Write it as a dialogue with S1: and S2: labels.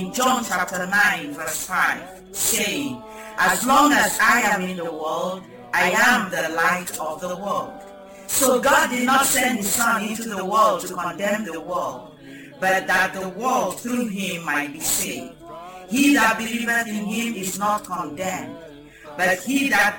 S1: in John chapter 9 verse 5, saying, "As long as I am in the world, I am the light of the world." So God did not send his Son into the world to condemn the world, but that the world through him might be saved. He that believeth in him is not condemned, but he that